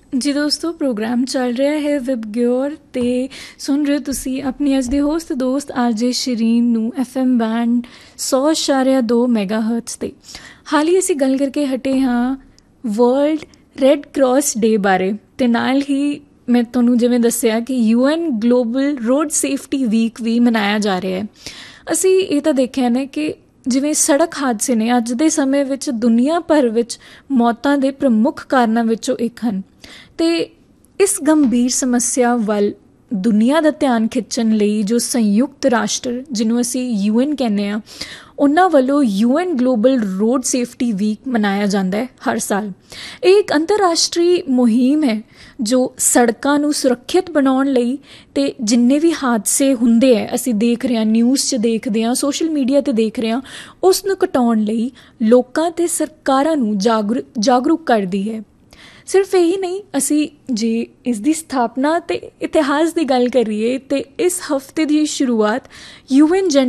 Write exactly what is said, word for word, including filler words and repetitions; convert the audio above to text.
ਜੀ ਦੋਸਤੋ, ਪ੍ਰੋਗਰਾਮ ਚੱਲ ਰਿਹਾ ਹੈ ਵਿਬ ਗਿਓਰ ਅਤੇ ਸੁਣ ਰਹੇ ਤੁਸੀਂ ਆਪਣੀ ਅੱਜ ਦੇ ਹੋਸਟ ਦੋਸਤ ਆਰਜੇ ਸ਼ਰੀਨ ਨੂੰ ਐਫ ਐਮ ਬੈਂਡ ਸੌ ਇਸ਼ਾਰਿਆ ਦੋ ਮੈਗਾ ਹਰਟਸ 'ਤੇ। ਹਾਲ ਹੀ ਅਸੀਂ ਗੱਲ ਕਰਕੇ ਹਟੇ ਹਾਂ ਵਰਲਡ ਰੈੱਡ ਕ੍ਰਾਸ ਡੇ ਬਾਰੇ, ਅਤੇ ਨਾਲ ਹੀ ਮੈਂ ਤੁਹਾਨੂੰ ਜਿਵੇਂ ਦੱਸਿਆ ਕਿ U N global road safety week ਵੀ ਮਨਾਇਆ ਜਾ ਰਿਹਾ ਹੈ। ਅਸੀਂ ਇਹ ਤਾਂ ਦੇਖਿਆ ਨੇ ਕਿ ਜਿਵੇਂ ਸੜਕ ਹਾਦਸੇ ਨੇ ਅੱਜ ਦੇ ਸਮੇਂ ਵਿੱਚ ਦੁਨੀਆ ਭਰ ਵਿੱਚ ਮੌਤਾਂ ਦੇ ਪ੍ਰਮੁੱਖ ਕਾਰਨਾਂ ਵਿੱਚੋਂ ਇੱਕ ਹਨ, ਅਤੇ ਇਸ ਗੰਭੀਰ ਸਮੱਸਿਆ ਵੱਲ ਦੁਨੀਆ ਦਾ ਧਿਆਨ ਖਿੱਚਣ ਲਈ ਜੋ ਸੰਯੁਕਤ ਰਾਸ਼ਟਰ, ਜਿਹਨੂੰ ਅਸੀਂ ਯੂ ਐਨ ਕਹਿੰਦੇ ਹਾਂ, ਉਹਨਾਂ ਵੱਲੋਂ U N global road safety week ਮਨਾਇਆ ਜਾਂਦਾ ਹੈ ਹਰ ਸਾਲ। ਇਹ ਇੱਕ ਅੰਤਰਰਾਸ਼ਟਰੀ ਮੁਹਿੰਮ ਹੈ ਜੋ ਸੜਕਾਂ ਨੂੰ ਸੁਰੱਖਿਅਤ ਬਣਾਉਣ ਲਈ ਅਤੇ ਜਿੰਨੇ ਵੀ ਹਾਦਸੇ ਹੁੰਦੇ ਹੈ, ਅਸੀਂ ਦੇਖ ਰਹੇ ਹਾਂ, ਨਿਊਜ਼ 'ਚ ਦੇਖਦੇ ਹਾਂ, ਸੋਸ਼ਲ ਮੀਡੀਆ 'ਤੇ ਦੇਖ ਰਹੇ ਹਾਂ, ਉਸ ਨੂੰ ਘਟਾਉਣ ਲਈ ਲੋਕਾਂ ਅਤੇ ਸਰਕਾਰਾਂ ਨੂੰ ਜਾਗਰੂ ਜਾਗਰੂਕ ਕਰਦੀ ਹੈ। ਸਿਰਫ ਇਹੀ ਨਹੀਂ, ਅਸੀਂ ਜੇ ਇਸ ਦੀ ਸਥਾਪਨਾ ਅਤੇ ਇਤਿਹਾਸ ਦੀ ਗੱਲ ਕਰੀਏ ਤਾਂ ਇਸ ਹਫ਼ਤੇ ਦੀ ਸ਼ੁਰੂਆਤ ਯੂ ਐਨ